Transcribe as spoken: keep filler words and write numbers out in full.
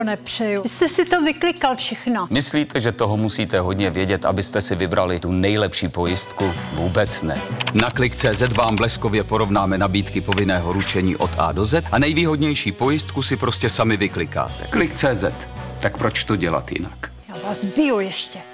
nepřeju. Vy jste si to vyklikal všechno. Myslíte, že toho musíte hodně vědět, abyste si vybrali tu nejlepší pojistku? Vůbec ne. Na Klik tečka cé zet vám bleskově porovnáme nabídky povinného ručení od A do Z a nejvýhodnější pojistku si prostě sami vyklikáte. Klik tečka cé zet. Tak proč to dělat jinak? Já vás biju ještě.